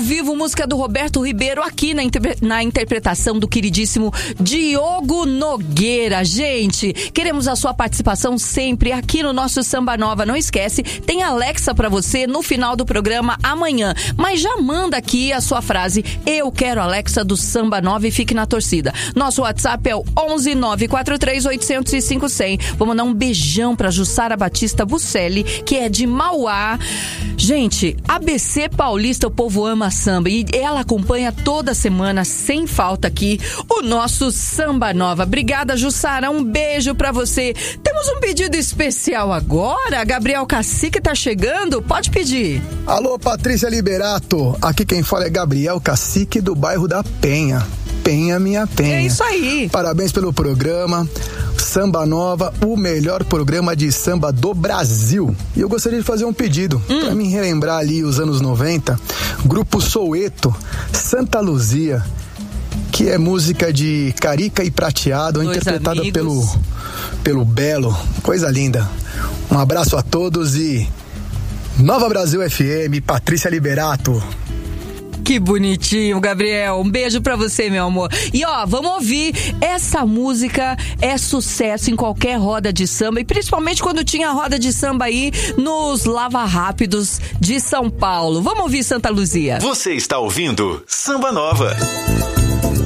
vivo, música do Roberto Ribeiro aqui na interpretação do queridíssimo Diogo Nogueira. Gente, queremos a sua participação sempre aqui no nosso Samba Nova. Não esquece, tem Alexa pra você no final do programa amanhã. Mas já manda aqui a sua frase, eu quero Alexa do Samba Nova, e fique na torcida. Nosso WhatsApp é o 11943-805-100. Vou mandar um beijão pra Jussara Batista Bucelli, que é de Mauá. Gente, ABC Paulista, o povo ama samba e ela acompanha toda semana, sem falta aqui, o nosso Samba Nova. Obrigada, Jussara, um beijo pra você. Temos um pedido especial agora, Gabriel Cacique tá chegando, pode pedir. Alô, Patrícia Liberato, aqui quem fala é Gabriel Cacique do bairro da Penha. Penha, minha Penha. É isso aí. Parabéns pelo programa Samba Nova, o melhor programa de samba do Brasil. E eu gostaria de fazer um pedido pra mim relembrar ali os anos 90, Grupo Soweto, Santa Luzia, que é música de Carica e Prateado, interpretada pelo Belo. Coisa linda. Um abraço a todos e Nova Brasil FM, Patrícia Liberato. Que bonitinho, Gabriel. Um beijo pra você, meu amor. E ó, vamos ouvir. Essa música é sucesso em qualquer roda de samba, e principalmente quando tinha roda de samba aí nos Lava Rápidos de São Paulo. Vamos ouvir Santa Luzia. Você está ouvindo Samba Nova.